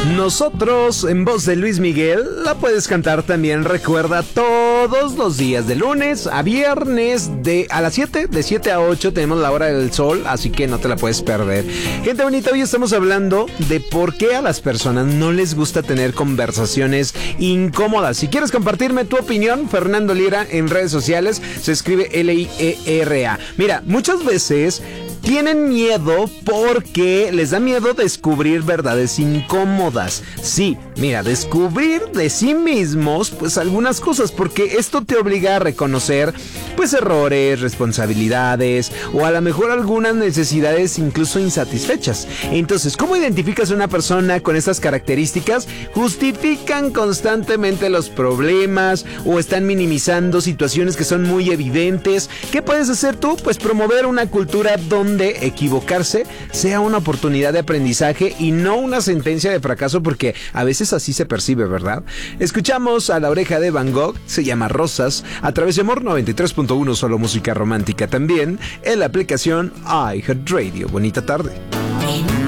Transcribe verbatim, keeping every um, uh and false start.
Nosotros, en voz de Luis Miguel, la puedes cantar también, recuerda, todos los días, de lunes a viernes, de a las siete, de siete a ocho, tenemos la hora del sol, así que no te la puedes perder. Gente bonita, hoy estamos hablando de por qué a las personas no les gusta tener conversaciones incómodas. Si quieres compartirme tu opinión, Fernando Lira en redes sociales, se escribe L I E R A. Mira, muchas veces tienen miedo porque les da miedo descubrir verdades incómodas. Sí, mira, descubrir de sí mismos pues algunas cosas, porque esto te obliga a reconocer pues errores, responsabilidades o a lo mejor algunas necesidades incluso insatisfechas. Entonces, ¿cómo identificas a una persona con estas características? Justifican constantemente los problemas o están minimizando situaciones que son muy evidentes. ¿Qué puedes hacer tú? Pues promover una cultura donde de equivocarse sea una oportunidad de aprendizaje y no una sentencia de fracaso, porque a veces así se percibe, ¿verdad? Escuchamos a La Oreja de Van Gogh, se llama Rosas, a través de Amor noventa y tres punto uno, solo música romántica, también en la aplicación iHeartRadio. Bonita tarde.